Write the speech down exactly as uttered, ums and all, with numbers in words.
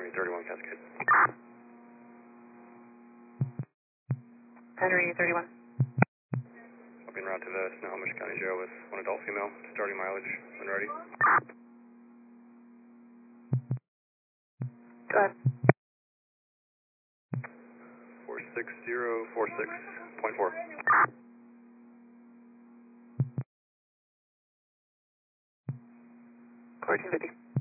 Henry thirty-one Cascade. Henry thirty-one. En route to the Snohomish County Jail with one adult female, starting mileage when ready. Go ahead. four six zero four six point four. fourteen fifty.